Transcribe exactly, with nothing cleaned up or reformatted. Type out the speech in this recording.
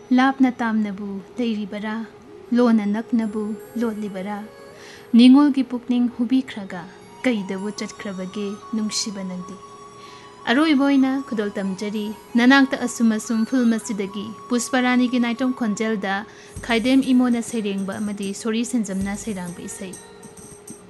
लापना तामनबु लेरिबरा लोना नकनबु लोलिबरा निंगोल की पुकनिंग हुबीख्रगा कईदबु चटख्रबगे नुंगशिबा Nandi अरोइबोइना खुदोल तमजरी ननांगता assume assume film असिदगी Pushparani की नाइटोम खोंजेलदा खाइदेम इमोना सैरेंगबा अमदी सोरी सेंजमना सैरांगबा इसै